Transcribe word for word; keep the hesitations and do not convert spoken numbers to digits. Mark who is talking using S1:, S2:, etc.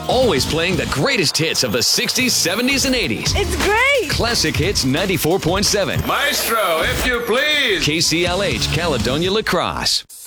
S1: Always playing the greatest hits of the sixties, seventies, and eighties.
S2: It's great!
S1: Classic Hits ninety-four point seven.
S3: Maestro, if you please.
S1: K C L H, Caledonia Lacrosse.